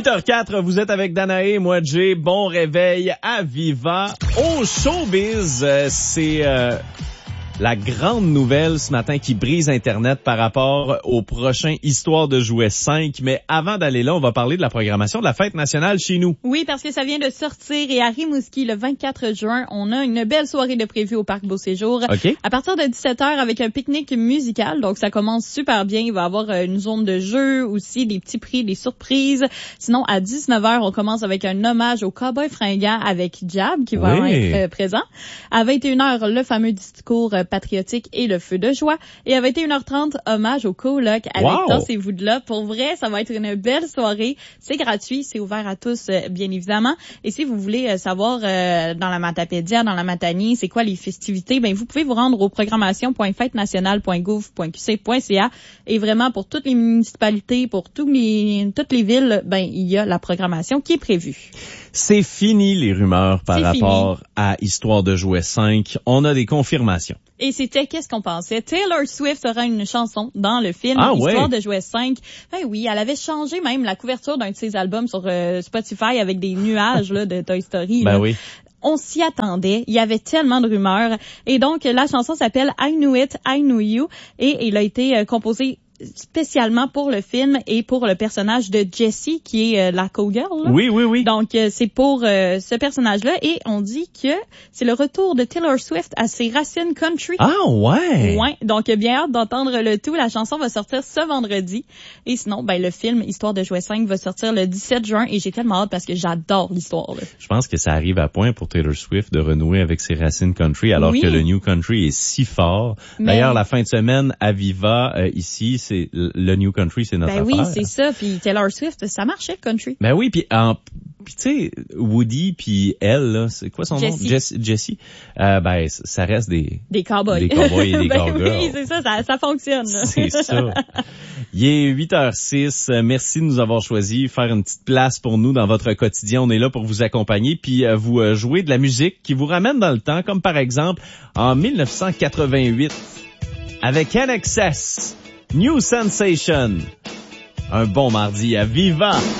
8h04, vous êtes avec Danae, moi Jay, bon réveil à Viva. Au showbiz, c'est la grande nouvelle ce matin qui brise Internet par rapport au prochain Histoire de jouets 5. Mais avant d'aller là, on va parler de la programmation de la fête nationale chez nous. Oui, parce que ça vient de sortir et à Rimouski, le 24 juin, on a une belle soirée de prévue au Parc Beau-Séjour. OK. À partir de 17h avec un pique-nique musical. Donc, ça commence super bien. Il va y avoir une zone de jeu aussi, des petits prix, des surprises. Sinon, à 19h, on commence avec un hommage au cowboy fringant avec Jab qui va être présent. À 21h, le fameux discours patriotique et le feu de joie. Et à 21h30, hommage au coloc avec Tassez-vous de là. Pour vrai, ça va être une belle soirée. C'est gratuit, c'est ouvert à tous, bien évidemment. Et si vous voulez savoir dans la Matapédia, dans la Matanie, c'est quoi les festivités, ben vous pouvez vous rendre au programmation.fêtenationale.gouv.qc.ca. Et vraiment, pour toutes les municipalités, pour toutes les villes, ben il y a la programmation qui est prévue. C'est fini les rumeurs par rapport à Histoire de jouets 5. On a des confirmations. Et c'était qu'est-ce qu'on pensait. Taylor Swift aura une chanson dans le film Histoire de jouets 5. Ben oui, elle avait changé même la couverture d'un de ses albums sur Spotify avec des nuages là, de Toy Story. Ben là. oui. On s'y attendait. Il y avait tellement de rumeurs. Et donc, la chanson s'appelle I Knew It, I Knew You. Et il a été composé spécialement pour le film et pour le personnage de Jessie, qui est la cowgirl. Là. Oui. Donc, c'est pour ce personnage-là. Et on dit que c'est le retour de Taylor Swift à ses racines country. Ah ouais! Ouais. Donc, bien hâte d'entendre le tout. La chanson va sortir ce vendredi. Et sinon, ben le film Histoire de jouets 5 va sortir le 17 juin. Et j'ai tellement hâte parce que j'adore l'histoire. Là. Je pense que ça arrive à point pour Taylor Swift de renouer avec ses racines country, alors que le New Country est si fort. Mais... D'ailleurs, la fin de semaine à Viva, ici, c'est le New Country, c'est notre affaire. Oui, c'est ça. Puis Taylor Swift, ça marchait, le country. Ben oui, puis tu sais, Woody puis elle, là, c'est quoi son nom? Jessie. Ben, ça reste des cowboys. Des cowboys et des cowgirls. Oui, c'est ça fonctionne. Là. C'est ça. Il est 8h06. Merci de nous avoir choisi. Faire une petite place pour nous dans votre quotidien. On est là pour vous accompagner puis vous jouer de la musique qui vous ramène dans le temps, comme par exemple en 1988 avec NXS. New Sensation. Un bon mardi à Viva!